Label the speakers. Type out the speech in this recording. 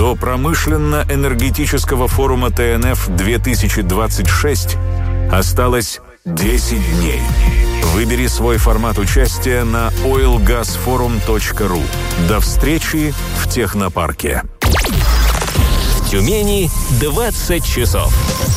Speaker 1: До промышленно-энергетического форума ТНФ-2026 осталось 10 дней. Выбери свой формат участия на oilgasforum.ru. До встречи в технопарке.
Speaker 2: В Тюмени 20 часов.